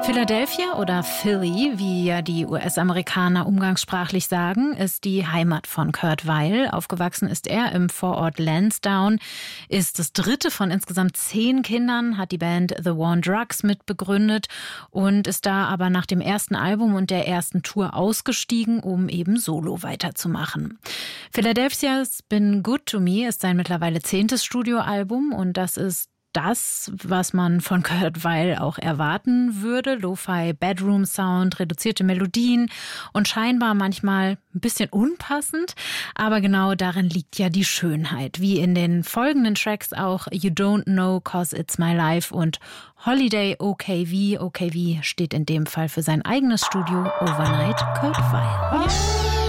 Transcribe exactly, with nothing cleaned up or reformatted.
Philadelphia oder Philly, wie ja die U S-Amerikaner umgangssprachlich sagen, ist die Heimat von Kurt Weill. Aufgewachsen ist er im Vorort Lansdowne, ist das dritte von insgesamt zehn Kindern, hat die Band The War on Drugs mitbegründet und ist da aber nach dem ersten Album und der ersten Tour ausgestiegen, um eben solo weiterzumachen. Philadelphia's Been Good to Me ist sein mittlerweile zehntes Studioalbum und das ist das, was man von Kurt Weill auch erwarten würde. Lo-Fi Bedroom Sound, reduzierte Melodien und scheinbar manchmal ein bisschen unpassend. Aber genau darin liegt ja die Schönheit. Wie in den folgenden Tracks auch You Don't Know 'Cause It's My Life und Holiday O K V. O K V steht in dem Fall für sein eigenes Studio Overnight Kurt Weill.